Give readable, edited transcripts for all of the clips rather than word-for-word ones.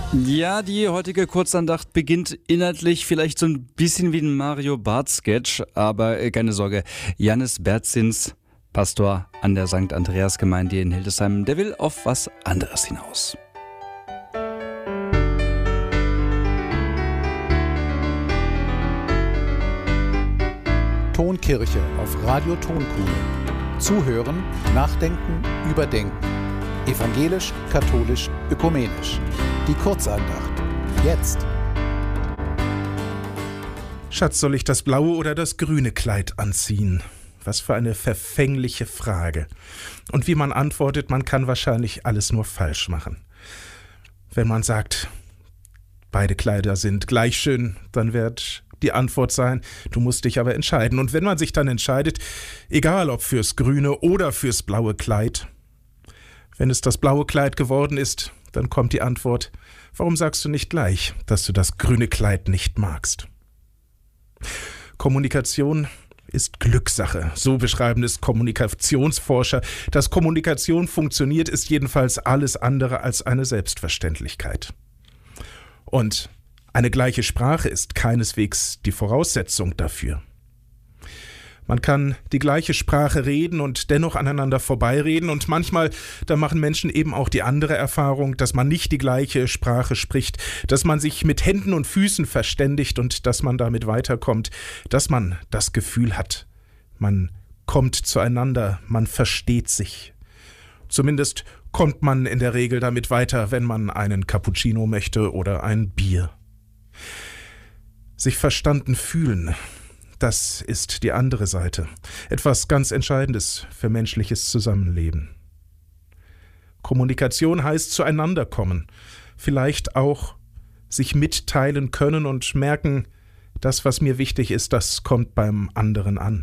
Ja, die heutige Kurzandacht beginnt inhaltlich vielleicht so ein bisschen wie ein Mario Barth-Sketch, aber keine Sorge, Jannis Bertzins, Pastor an der St. Andreas-Gemeinde in Hildesheim, der will auf was anderes hinaus. Tonkirche auf Radio Tonkuhle. Zuhören, nachdenken, überdenken. Evangelisch, katholisch, ökumenisch. Die Kurzandacht. Jetzt. Schatz, soll ich das blaue oder das grüne Kleid anziehen? Was für eine verfängliche Frage. Und wie man antwortet, man kann wahrscheinlich alles nur falsch machen. Wenn man sagt, beide Kleider sind gleich schön, dann wird die Antwort sein, du musst dich aber entscheiden. Und wenn man sich dann entscheidet, egal ob fürs grüne oder fürs blaue Kleid, wenn es das blaue Kleid geworden ist, dann kommt die Antwort, warum sagst du nicht gleich, dass du das grüne Kleid nicht magst? Kommunikation ist Glückssache, so beschreiben es Kommunikationsforscher. Dass Kommunikation funktioniert, ist jedenfalls alles andere als eine Selbstverständlichkeit. Und eine gleiche Sprache ist keineswegs die Voraussetzung dafür. Man kann die gleiche Sprache reden und dennoch aneinander vorbeireden und manchmal, da machen Menschen eben auch die andere Erfahrung, dass man nicht die gleiche Sprache spricht, dass man sich mit Händen und Füßen verständigt und dass man damit weiterkommt, dass man das Gefühl hat, man kommt zueinander, man versteht sich. Zumindest kommt man in der Regel damit weiter, wenn man einen Cappuccino möchte oder ein Bier. Sich verstanden fühlen, das ist die andere Seite. Etwas ganz Entscheidendes für menschliches Zusammenleben. Kommunikation heißt zueinander kommen, vielleicht auch sich mitteilen können und merken, das, was mir wichtig ist, das kommt beim anderen an.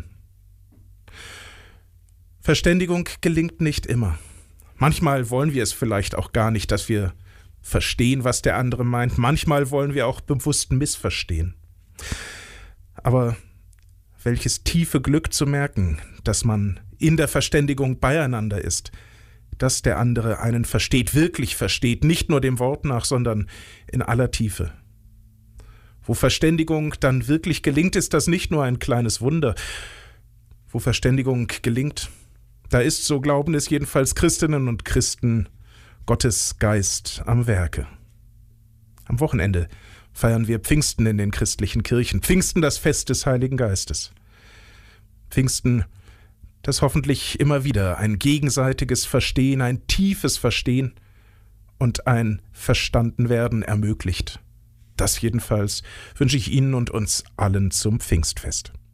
Verständigung gelingt nicht immer. Manchmal wollen wir es vielleicht auch gar nicht, dass wir verstehen, was der andere meint. Manchmal wollen wir auch bewusst missverstehen. Aber welches tiefe Glück zu merken, dass man in der Verständigung beieinander ist, dass der andere einen versteht, wirklich versteht, nicht nur dem Wort nach, sondern in aller Tiefe. Wo Verständigung dann wirklich gelingt, ist das nicht nur ein kleines Wunder. Wo Verständigung gelingt, da ist, so glauben es jedenfalls Christinnen und Christen, Gottes Geist am Werke. Am Wochenende feiern wir Pfingsten in den christlichen Kirchen. Pfingsten, das Fest des Heiligen Geistes. Pfingsten, das hoffentlich immer wieder ein gegenseitiges Verstehen, ein tiefes Verstehen und ein Verstandenwerden ermöglicht. Das jedenfalls wünsche ich Ihnen und uns allen zum Pfingstfest.